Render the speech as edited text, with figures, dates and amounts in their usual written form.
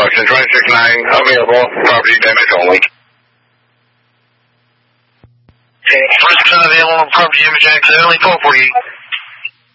Ocean 269, available, property damage only. Okay, 100% available, property damage only, 448.